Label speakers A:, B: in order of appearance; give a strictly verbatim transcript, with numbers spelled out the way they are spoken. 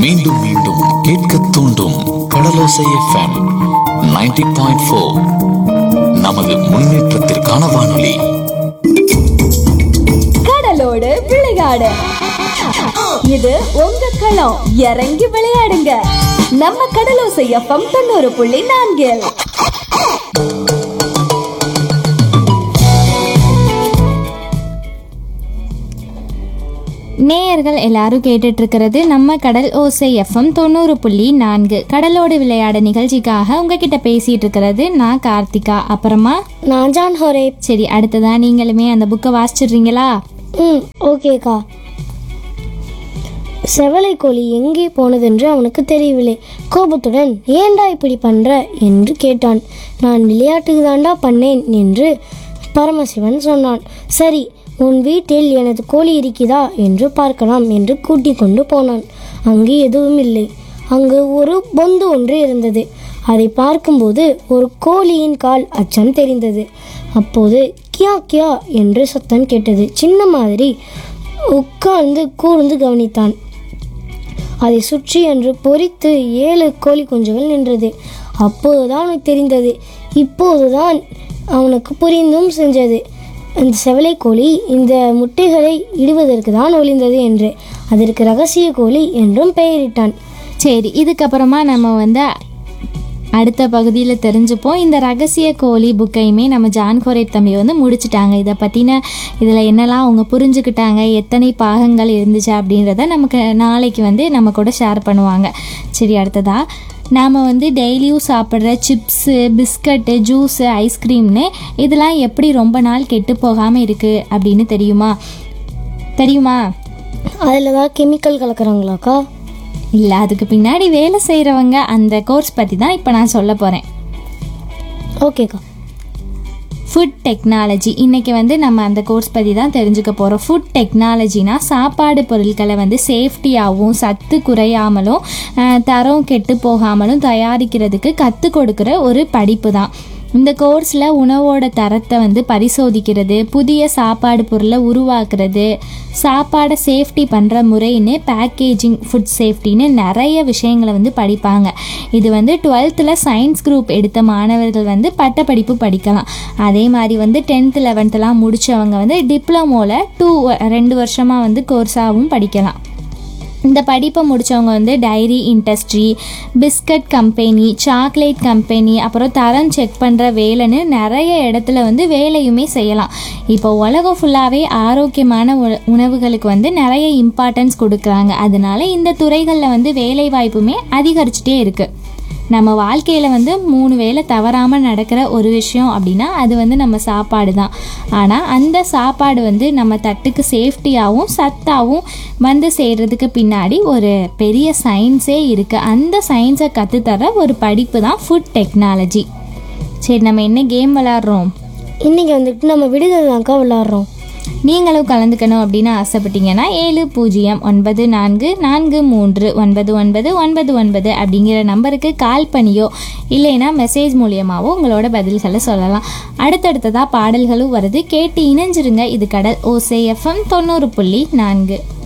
A: மீண்டும் மீண்டும் கேட்க தூண்டும் கடலோசை எஃப்எம் நைன்டி பாயிண்ட் ஃபோர். நமது முன்னேற்றத்திற்கான வானொலி.
B: கடலோடு விளையாடு, இது உங்க களம். இறங்கி விளையாடுங்க, நம்ம கடலோசை எஃப்எம் தொண்ணூறு புள்ளி நான்கில்.
C: நேயர்கள் எல்லாரும் கேட்டுட்டு இருக்கிறது நம்ம கடல் ஓசை எஃப்எம் தொண்ணூறு புள்ளி நான்கு. கடலோடு விளையாட நிகழ்ச்சிக்காக உங்ககிட்ட பேசிட்டு இருக்கிறது நான் கார்த்திகா, அப்புறமா
D: நான் ஜான் ஹோரே.
C: சரி, அடுத்ததா நீங்களுமே அந்த புக்கை வாசிச்சிடுறீங்களா?
D: ம் ஓகேக்கா. செவலை கோழி எங்கே போனதென்று அவனுக்கு தெரியவில்லை. கோபத்துடன் ஏண்டா இப்படி பண்ற என்று கேட்டான். நான் விளையாட்டுக்கு தாண்டா பண்ணேன் என்று பரமசிவன் சொன்னான். சரி, உன் வீட்டில் எனது கோழி இருக்கிறதா என்று பார்க்கலாம் என்று கூட்டிக் கொண்டு போனான். அங்கு எதுவும் இல்லை. அங்கு ஒரு பொந்து ஒன்று இருந்தது. அதை பார்க்கும்போது ஒரு கோழியின் கால் அச்சம் தெரிந்தது. அப்போது கியா கியா என்று சத்தம் கேட்டது. சின்ன மாதிரி உட்கார்ந்து கூர்ந்து கவனித்தான். அதை சுற்றி அன்று பொறித்து ஏழு கோழி குஞ்சுகள் நின்றது. அப்போதுதான் அவனுக்கு தெரிந்தது. இப்போதுதான் அவனுக்கு புரிந்தும் செஞ்சது. அந்த செவலை கோழி இந்த முட்டைகளை இடுவதற்கு தான் ஒளிந்தது என்று. அதற்கு ரகசிய கோழி என்றும் பெயரிட்டான்.
C: சரி, இதுக்கப்புறமா நம்ம வந்து அடுத்த பகுதியில் தெரிஞ்சுப்போம். இந்த ரகசிய கோழி புக்கையுமே நம்ம ஜான் ஹோரே தம்பி வந்து முடிச்சுட்டாங்க. இதை பற்றின இதில் என்னெல்லாம் அவங்க புரிஞ்சுக்கிட்டாங்க, எத்தனை பாகங்கள் இருந்துச்சு அப்படின்றத நமக்கு நாளைக்கு வந்து நம்ம கூட ஷேர் பண்ணுவாங்க. சரி, அடுத்ததா நாம் வந்து டெய்லியும் சாப்பிட்ற சிப்ஸு, பிஸ்கட்டு, ஜூஸு, ஐஸ்கிரீம்னு இதெல்லாம் எப்படி ரொம்ப நாள் கெட்டு போகாமல் இருக்குது அப்படின்னு தெரியுமா? தெரியுமா?
D: அதில் தான் கெமிக்கல் கலக்குறாங்களாக்கா?
C: இல்லை, அதுக்கு பின்னாடி வேலை செய்கிறவங்க அந்த கோர்ஸ் பற்றி தான் இப்போ நான் சொல்ல போகிறேன்.
D: ஓகேக்கா.
C: ஃபுட் டெக்னாலஜி, இன்றைக்கி வந்து நம்ம அந்த கோர்ஸ் பற்றி தான் தெரிஞ்சுக்க போகிறோம். ஃபுட் டெக்னாலஜினா சாப்பாடு பொருட்களை வந்து சேஃப்டியாகவும் சத்து குறையாமலும் தரம் கெட்டு போகாமலும் தயாரிக்கிறதுக்கு கற்றுக் கொடுக்குற ஒரு படிப்பு தான். இந்த கோர்ஸில் உணவோட தரத்தை வந்து பரிசோதிக்கிறது, புதிய சாப்பாடு பொருளை உருவாக்குறது, சாப்பாடை சேஃப்டி பண்ணுற முறைன்னு பேக்கேஜிங், ஃபுட் சேஃப்டின்னு நிறைய விஷயங்களை வந்து படிப்பாங்க. இது வந்து டுவெல்த்தில் சயின்ஸ் குரூப் எடுத்த மாணவர்கள் வந்து பட்டப்படிப்பு படிக்கலாம். அதே மாதிரி வந்து டென்த்து லெவன்த்துலாம் முடித்தவங்க வந்து டிப்ளமோவில் டூ ரெண்டு வருஷமாக வந்து கோர்ஸாகவும் படிக்கலாம். இந்த படிப்பை முடித்தவங்க வந்து diary industry, biscuit company, chocolate company, அப்புறம் தரம் செக் பண்ணுற வேலைன்னு நிறைய இடத்துல வந்து வேலையுமே செய்யலாம். இப்போ உலகம் ஃபுல்லாகவே ஆரோக்கியமான உணவுகளுக்கு வந்து நிறைய இம்பார்ட்டன்ஸ் கொடுக்குறாங்க. அதனால இந்த துறைகளில் வந்து வேலை வாய்ப்புமே அதிகரிச்சுட்டே இருக்குது. நம்ம வாழ்க்கையில் வந்து மூணு வேளை தவறாமல் நடக்கிற ஒரு விஷயம் அப்படின்னா அது வந்து நம்ம சாப்பாடு தான். ஆனால் அந்த சாப்பாடு வந்து நம்ம தட்டுக்கு சேஃப்டியாகவும் சத்தாகவும் வந்து சேர்றதுக்கு பின்னாடி ஒரு பெரிய சயின்ஸே இருக்குது. அந்த சயின்ஸை கற்றுத்தர ஒரு படிப்பு தான் ஃபுட் டெக்னாலஜி. சரி, நம்ம என்ன கேம் விளாட்றோம்?
D: இன்றைக்கி வந்துட்டு நம்ம விடுதலை தான்க்கா விளாட்றோம்.
C: நீங்களும் கலந்துக்கணும் அப்படின்னு ஆசைப்பட்டீங்கன்னா ஏழு பூஜ்ஜியம் ஒன்பது நான்கு நான்கு மூன்று ஒன்பது ஒன்பது ஒன்பது ஒன்பது அப்படிங்கிற நம்பருக்கு கால் பண்ணியோ இல்லைன்னா மெசேஜ் மூலியமாகவோ உங்களோட பதில்களை சொல்லலாம். அடுத்தடுத்ததாக பாடல்களும் வருது, கேட்டு இணைஞ்சிருங்க. இது கடல் ஓசை எஃப்எம் தொண்ணூறு புள்ளி நான்கு.